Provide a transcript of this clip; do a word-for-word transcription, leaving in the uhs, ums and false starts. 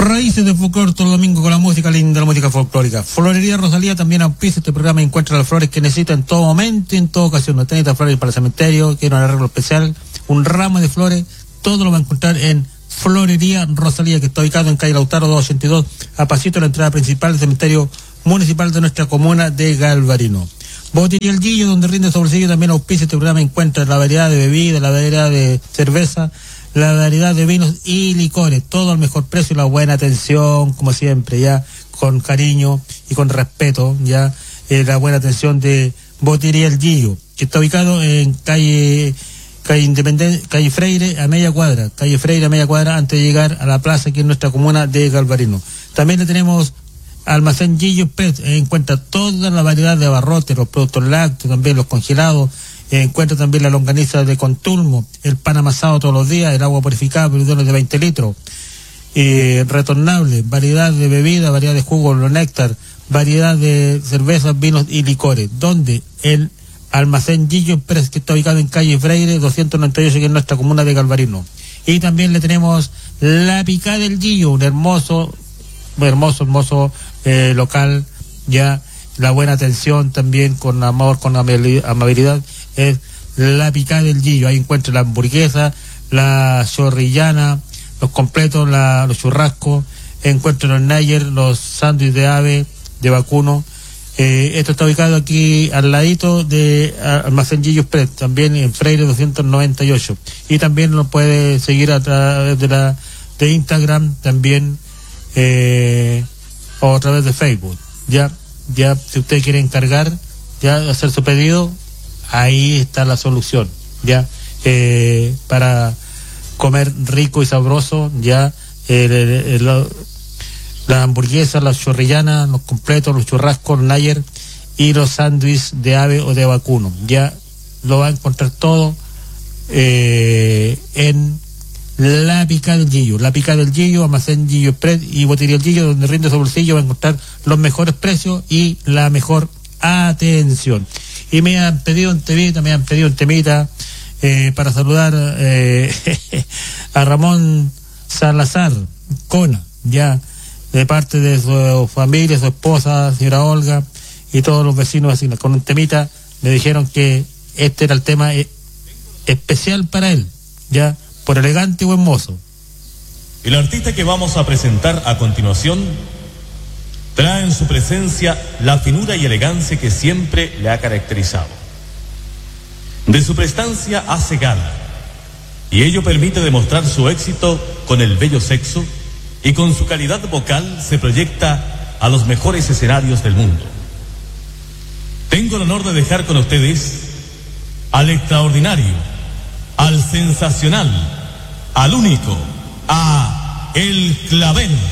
Raíces de folclore todo el domingo con la música linda, la música folclórica. Florería Rosalía también auspicia este programa y encuentra las flores que necesita en todo momento y en toda ocasión. No necesita flores para el cementerio, quiere un arreglo especial, un ramo de flores, todo lo va a encontrar en Florería Rosalía, que está ubicado en calle Lautaro doscientos ochenta y dos, a pasito de la entrada principal del cementerio municipal de nuestra comuna de Galvarino. Botillería El Gillo, donde rinde su bolsillo, también auspicia este programa, encuentra la variedad de bebidas, la variedad de cerveza, la variedad de vinos y licores, todo al mejor precio y la buena atención, como siempre, ya con cariño y con respeto, ya eh, la buena atención de Botillería El Gillo, que está ubicado en calle calle Independencia, calle Freire a media cuadra, calle Freire a media cuadra antes de llegar a la plaza aquí en nuestra comuna de Galvarino. También le tenemos Almacén Gillo Pet, eh, encuentra toda la variedad de abarrotes, los productos lácteos, también los congelados. Eh, encuentra también la longaniza de Contulmo, el pan amasado todos los días, el agua purificada, bidones de veinte litros, eh, retornable, variedad de bebidas, variedad de jugos, los néctar, variedad de cervezas, vinos y licores, donde el Almacén Gillo Express, que está ubicado en calle Freire doscientos noventa y ocho, que es nuestra comuna de Galvarino. Y también le tenemos la Picada del Gillo, un hermoso, hermoso, hermoso eh, local, ya, la buena atención también, con amor, con amabilidad, es la Picada del Gillo. Ahí encuentra la hamburguesa, la chorrillana, los completos, la, los churrascos, encuentra los Nayer, los sándwiches de ave, de vacuno. Eh, esto está ubicado aquí al ladito de Almacén Gillo Express, también en Freire doscientos noventa y ocho. Y también lo puede seguir a través de la de Instagram, también eh, o a través de Facebook. Ya, ya si usted quiere encargar, ya hacer su pedido, ahí está la solución, ya, eh, para comer rico y sabroso, ya, eh, eh, lo, las hamburguesas, las chorrillanas, los completos, los churrascos, los Nayer y los sándwiches de ave o de vacuno, ya lo va a encontrar todo eh, en la Picada del Gillo, la Picada del Gillo, Almacén Gillo Express y Botillería El Gillo, donde rinde su bolsillo, va a encontrar los mejores precios y la mejor atención. Y me han pedido un temita, me han pedido un temita eh, para saludar eh, a Ramón Salazar Cona, ya, de parte de su familia, su esposa, señora Olga, y todos los vecinos, vecinas, con un temita, me dijeron que este era el tema eh, especial para él, ya, por elegante y buen mozo. El artista que vamos a presentar a continuación trae en su presencia la finura y elegancia que siempre le ha caracterizado. De su prestancia hace gala, y ello permite demostrar su éxito con el bello sexo, y con su calidad vocal se proyecta a los mejores escenarios del mundo. Tengo el honor de dejar con ustedes al extraordinario, al sensacional, al único, a El Clavel.